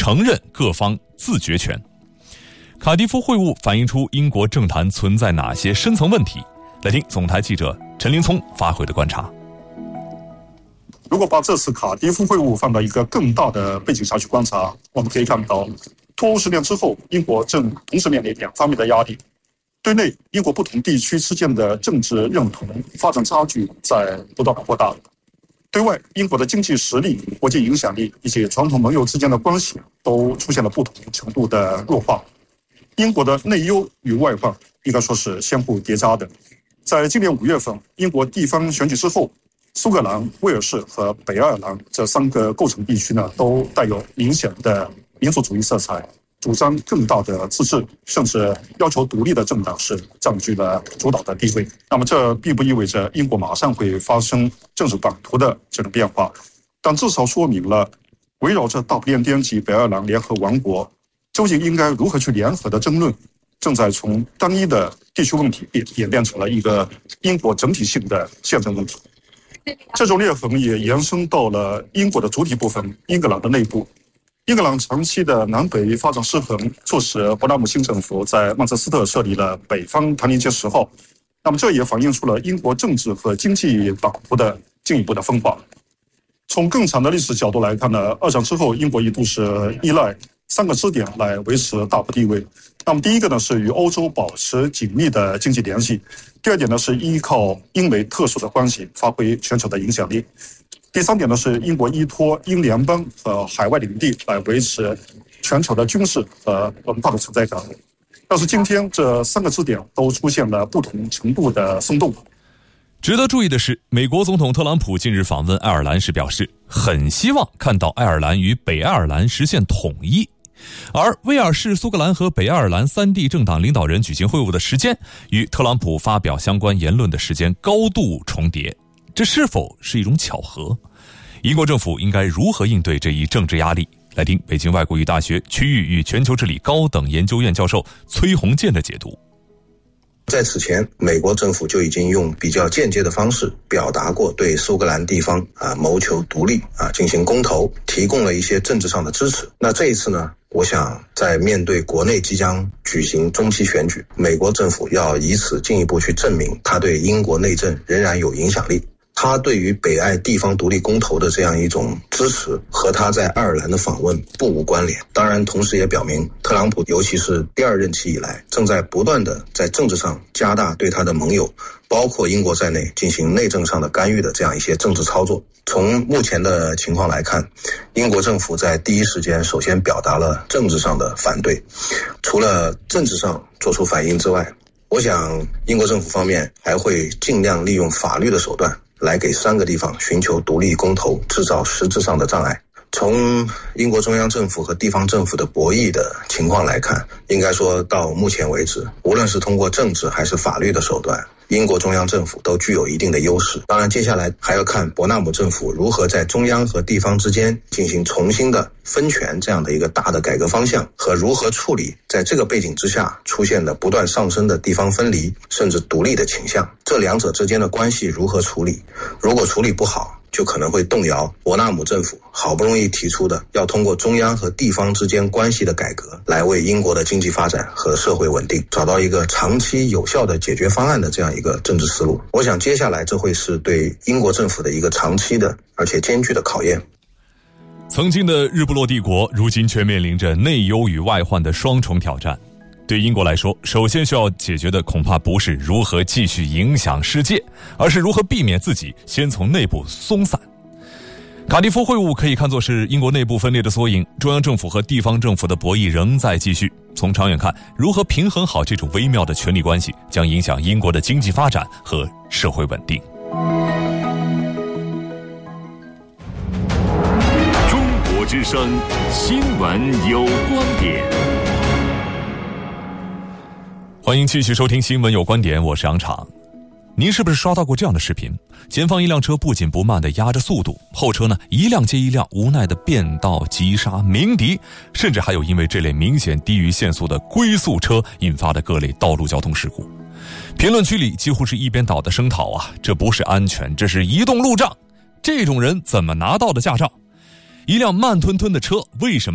承认各方自决权。卡迪夫会晤反映出英国政坛存在哪些深层问题？来听总台记者陈林聪发回的观察。 如果把这次卡迪夫会晤放到一个更大的背景下去观察，我们可以看到，脱欧10年之后，英国正同时面临两方面的压力。对内，英国不同地区之间的政治认同、发展差距在不断扩大；对外，英国的经济实力、国际影响力以及传统盟友之间的关系都出现了不同程度的弱化。英国的内忧与外患应该说是相互叠加的。在今年5月份，英国地方选举之后，苏格兰、威尔士和北爱尔兰这3个构成地区呢，都带有明显的民族主义色彩，主张更大的自治，甚至要求独立的政党是占据了主导的地位。那么这并不意味着英国马上会发生政治版图的这种变化，但至少说明了围绕着大不列颠及北爱尔兰联合王国究竟应该如何去联合的争论，正在从单一的地区问题演变成了一个英国整体性的宪政问题。这种裂痕也延伸到了英国的主体部分英格兰的内部。英格兰长期的南北发展失衡，促使伯纳姆新政府在曼彻斯特设立了北方唐宁街10号。那么这也反映出了英国政治和经济版图的进一步的分化。从更长的历史角度来看呢，二战之后，英国一度是依赖3个支点来维持大国地位。那么第一个呢，是与欧洲保持紧密的经济联系；第二点呢，是依靠英美特殊的关系发挥全球的影响力；第3点呢，是英国依托英联邦和海外领地来维持全球的军事和文化的存在感。但是今天这3个支点都出现了不同程度的松动。 值得注意的是，美国总统特朗普近日访问爱尔兰时表示，很希望看到爱尔兰与北爱尔兰实现统一。而威尔士、苏格兰和北爱尔兰3地政党领导人举行会晤的时间，与特朗普发表相关言论的时间高度重叠，这是否是一种巧合？英国政府应该如何应对这一政治压力？来听北京外国语大学区域与全球治理高等研究院教授崔洪建的解读。 在此前，美国政府就已经用比较间接的方式表达过对苏格兰地方谋求独立进行公投，提供了一些政治上的支持。那这一次呢，我想在面对国内即将举行中期选举，美国政府要以此进一步去证明他对英国内政仍然有影响力。他对于北爱地方独立公投的这样一种支持和他在爱尔兰的访问不无关联。当然同时也表明，特朗普尤其是第2任期以来，正在不断的在政治上加大对他的盟友包括英国在内进行内政上的干预的这样一些政治操作。从目前的情况来看，英国政府在第一时间首先表达了政治上的反对，除了政治上做出反应之外，我想英国政府方面还会尽量利用法律的手段来给3个地方寻求独立公投制造实质上的障碍。从英国中央政府和地方政府的博弈的情况来看，应该说到目前为止，无论是通过政治还是法律的手段，英国中央政府都具有一定的优势。当然接下来还要看伯纳姆政府如何在中央和地方之间进行重新的分权这样的一个大的改革方向，和如何处理在这个背景之下出现的不断上升的地方分离甚至独立的倾向，这两者之间的关系如何处理。如果处理不好，就可能会动摇伯纳姆政府好不容易提出的要通过中央和地方之间关系的改革来为英国的经济发展和社会稳定找到一个长期有效的解决方案的这样一个政治思路。我想接下来这会是对英国政府的一个长期的而且艰巨的考验。 曾经的日不落帝国，如今却面临着内忧与外患的双重挑战。对英国来说，首先需要解决的恐怕不是如何继续影响世界，而是如何避免自己先从内部松散。卡迪夫会晤可以看作是英国内部分裂的缩影，中央政府和地方政府的博弈仍在继续。从长远看，如何平衡好这种微妙的权力关系，将影响英国的经济发展和社会稳定。 中国之声，新闻有观点。 欢迎继续收听新闻有观点，我是杨昶。您是不是刷到过这样的视频？前方一辆车不紧不慢地压着速度，后车呢一辆接一辆无奈地变道急刹鸣笛，甚至还有因为这类明显低于限速的龟速车引发的各类道路交通事故。评论区里几乎是一边倒的声讨啊，这不是安全，这是移动路障，这种人怎么拿到的驾照？一辆慢吞吞的车为什么